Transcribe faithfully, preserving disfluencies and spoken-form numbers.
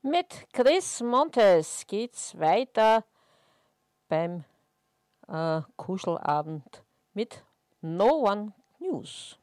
Mit Chris Montes geht's weiter beim äh, Kuschelabend mit No One News.